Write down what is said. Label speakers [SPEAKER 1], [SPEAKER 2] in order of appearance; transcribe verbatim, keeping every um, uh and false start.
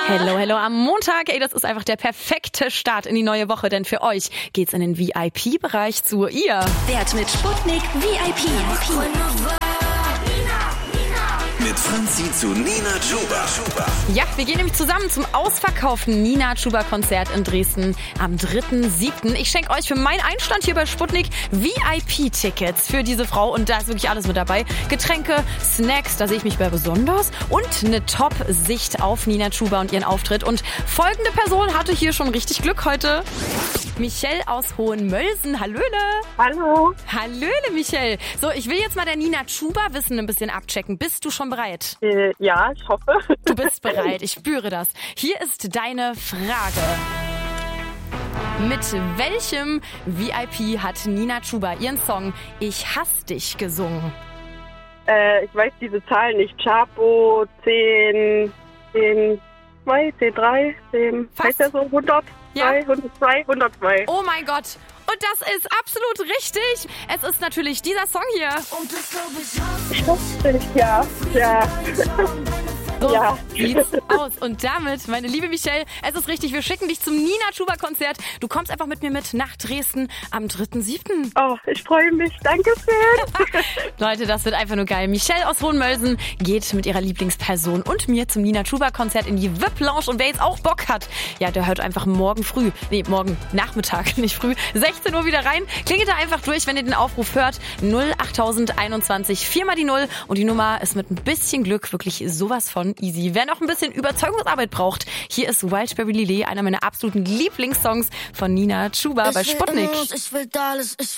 [SPEAKER 1] Hello, hello am Montag. Ey, das ist einfach der perfekte Start in die neue Woche, denn für euch geht's in den V I P-Bereich zu ihr.
[SPEAKER 2] Wert mit Sputnik V I P.
[SPEAKER 3] Mit Franzi zu Nina Chuba.
[SPEAKER 1] Ja, wir gehen nämlich zusammen zum ausverkauften Nina Chuba Konzert in Dresden am dritten siebten Ich schenke euch für meinen Einstand hier bei Sputnik V I P-Tickets für diese Frau und da ist wirklich alles mit dabei. Getränke, Snacks, da sehe ich mich bei besonders und eine Top-Sicht auf Nina Chuba und ihren Auftritt. Und folgende Person hatte hier schon richtig Glück heute. Michelle aus Hohenmölsen. Hallöle.
[SPEAKER 4] Hallo.
[SPEAKER 1] Hallöle, Michelle. So, ich will jetzt mal der Nina Chuba-Wissen ein bisschen abchecken. Bist du schon bereit?
[SPEAKER 4] Äh, ja, ich hoffe.
[SPEAKER 1] Du bist bereit, ich spüre das. Hier ist deine Frage. Mit welchem V I P hat Nina Chuba ihren Song Ich hasse dich gesungen?
[SPEAKER 4] Äh, ich weiß diese Zahlen nicht. Chapo, zehn, zehn, zwei, zehn, drei, zehn,
[SPEAKER 1] Fast.
[SPEAKER 4] heißt der so hundert?
[SPEAKER 1] Ja.
[SPEAKER 4] hundertzwei, hundertzwei.
[SPEAKER 1] Oh mein Gott. Und das ist absolut richtig. Es ist natürlich dieser Song hier.
[SPEAKER 4] Ich wusste nicht, ja. Ja.
[SPEAKER 1] So
[SPEAKER 4] Ja.
[SPEAKER 1] sieht's aus. Und damit, meine liebe Michelle, es ist richtig, wir schicken dich zum Nina Chuba Konzert. Du kommst einfach mit mir mit nach Dresden am dritten siebten
[SPEAKER 4] Oh, ich freue mich. Dankeschön.
[SPEAKER 1] Leute, das wird einfach nur geil. Michelle aus Hohenmölsen geht mit ihrer Lieblingsperson und mir zum Nina Chuba Konzert in die V I P-Lounge. Und wer jetzt auch Bock hat, ja, der hört einfach morgen früh, nee, morgen Nachmittag, nicht früh, sechzehn Uhr wieder rein. Klingelt da einfach durch, wenn ihr den Aufruf hört. null acht einundzwanzig, viermal die Null. Und die Nummer ist mit ein bisschen Glück wirklich sowas von easy. Wer noch ein bisschen Überzeugungsarbeit braucht, hier ist Wildberry Lillet, einer meiner absoluten Lieblingssongs von Nina Chuba bei Sputnik.
[SPEAKER 5] Ich will alles, ich